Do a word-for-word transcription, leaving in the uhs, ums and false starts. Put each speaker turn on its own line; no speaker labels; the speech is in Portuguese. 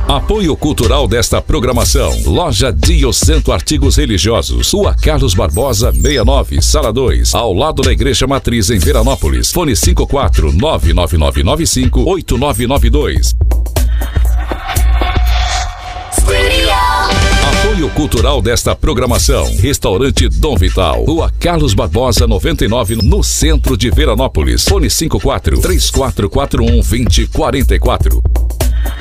Apoio cultural desta programação. Loja Diocento Artigos Religiosos. Rua Carlos Barbosa, sessenta e nove, Sala dois. Ao lado da Igreja Matriz em Veranópolis. Fone cinco quatro nove nove nove nove cinco oito nove nove dois. Apoio cultural desta programação. Restaurante Dom Vital. Rua Carlos Barbosa, noventa e nove, no centro de Veranópolis. Fone cinco quatro três quatro quatro um dois zero quatro quatro.